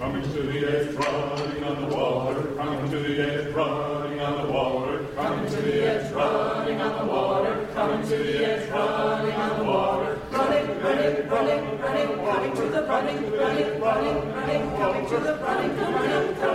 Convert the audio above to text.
Coming to the edge, running on the water. Coming to the edge, running on the water. Coming to the edge, running on the water. Coming to the edge, running on the water. Running, running, running, running, coming to the running, running, running, running, coming to the running, running, running.